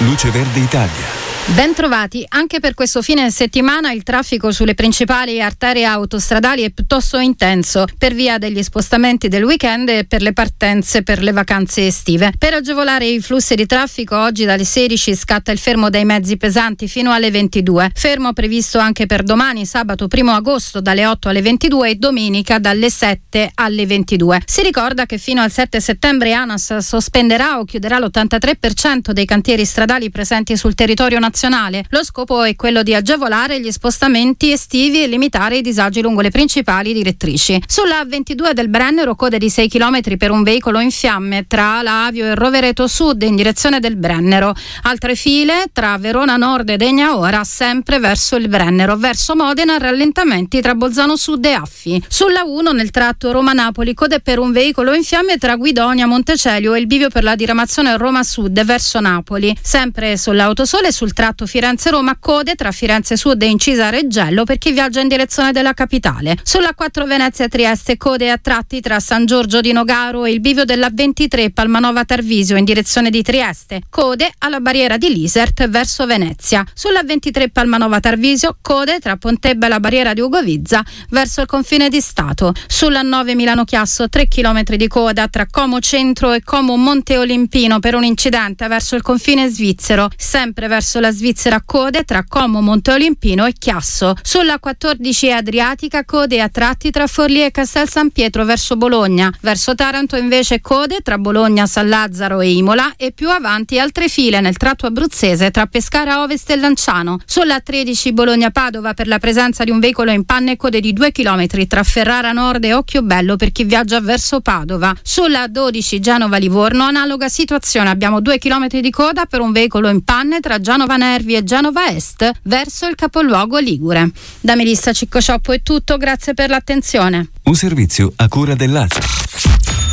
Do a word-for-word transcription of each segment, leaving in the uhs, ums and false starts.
Luce Verde Italia. Bentrovati. Anche per questo fine settimana il traffico sulle principali arterie autostradali è piuttosto intenso per via degli spostamenti del weekend e per le partenze per le vacanze estive. Per agevolare i flussi di traffico oggi dalle sedici scatta il fermo dei mezzi pesanti fino alle ventidue. Fermo previsto anche per domani, sabato primo agosto dalle otto alle ventidue e domenica dalle sette alle ventidue. Si ricorda che fino al sette settembre ANAS sospenderà o chiuderà l'ottantatré per cento dei cantieri stradali presenti sul territorio nazionale. Lo scopo è quello di agevolare gli spostamenti estivi e limitare i disagi lungo le principali direttrici. Sulla A ventidue del Brennero code di sei chilometri per un veicolo in fiamme tra la Avio e Rovereto Sud in direzione del Brennero. Altre file tra Verona Nord e Degna Ora sempre verso il Brennero. Verso Modena rallentamenti tra Bolzano Sud e Affi. Sulla uno nel tratto Roma-Napoli code per un veicolo in fiamme tra Guidonia, Montecelio e il bivio per la diramazione Roma Sud verso Napoli. Sempre sull'Autosole sul tratto Firenze-Roma code tra Firenze Sud e Incisa Reggello per chi viaggia in direzione della capitale. Sulla quattro Venezia-Trieste code a tratti tra San Giorgio di Nogaro e il bivio della ventitré Palmanova-Tarvisio in direzione di Trieste. Code alla barriera di Lisert verso Venezia. Sulla ventitré Palmanova-Tarvisio code tra Pontebba e la barriera di Ugovizza verso il confine di Stato. Sulla nove Milano-Chiasso tre chilometri di coda tra Como Centro e Como Monte Olimpino per un incidente verso il confine svizzero. Sempre verso la Svizzera code tra Como, Monte Olimpino e Chiasso. Sulla quattordici Adriatica code a tratti tra Forlì e Castel San Pietro verso Bologna. Verso Taranto invece code tra Bologna, San Lazzaro e Imola e più avanti altre file nel tratto abruzzese tra Pescara Ovest e Lanciano. Sulla tredici Bologna-Padova per la presenza di un veicolo in panne e code di due chilometri tra Ferrara Nord e Occhiobello per chi viaggia verso Padova. Sulla dodici Genova-Livorno analoga situazione, abbiamo due chilometri di coda per un veicolo in panne tra Genova Nervi e Genova Est verso il capoluogo ligure. Da Melissa Ciccocioppo è tutto, grazie per l'attenzione. Un servizio a cura dell'A C E.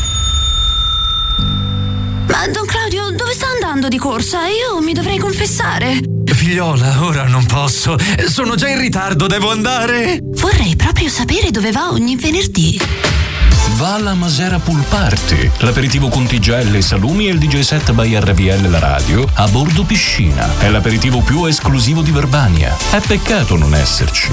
Ma Don Claudio, dove sta andando di corsa? Io mi dovrei confessare. Figliola, ora non posso. Sono già in ritardo, devo andare. Vorrei proprio sapere dove va ogni venerdì. Va alla Masera Pool Party, l'aperitivo con tigelle, salumi e il D J set by R V L La Radio a bordo piscina. È l'aperitivo più esclusivo di Verbania. È peccato non esserci.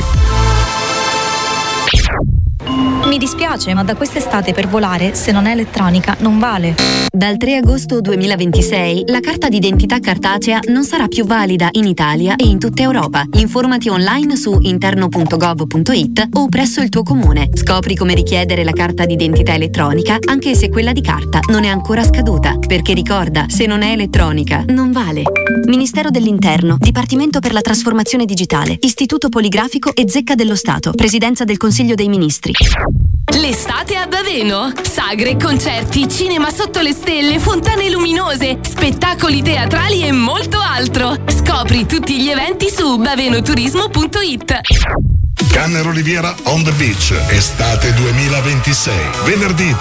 Mi dispiace, ma da quest'estate per volare, se non è elettronica, non vale. Dal tre agosto duemilaventisei la carta d'identità cartacea non sarà più valida in Italia e in tutta Europa. Informati online su interno punto gov punto it o presso il tuo comune. Scopri come richiedere la carta d'identità elettronica anche se quella di carta non è ancora scaduta. Perché ricorda, se non è elettronica, non vale. Ministero dell'Interno, Dipartimento per la Trasformazione Digitale, Istituto Poligrafico e Zecca dello Stato, Presidenza del Consiglio dei Ministri. L'estate a Baveno? Sagre, concerti, cinema sotto le stelle, fontane luminose, spettacoli teatrali e molto altro. Scopri tutti gli eventi su bavenoturismo punto it. Canner Oliviera on the Beach, estate duemilaventisei. Venerdì